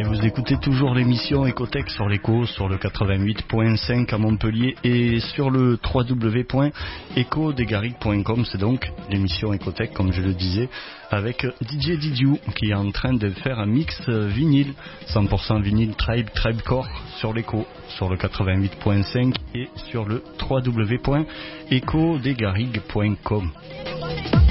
Et vous écoutez toujours l'émission Ecotech sur l'Eco, sur le 88.5 à Montpellier et sur le www.ecodegarigue.com. C'est donc l'émission Ecotech, comme je le disais, avec DJ Didiou qui est en train de faire un mix vinyle, 100% vinyle Tribecore sur l'Eco, sur le 88.5 et sur le www.ecodegarigue.com.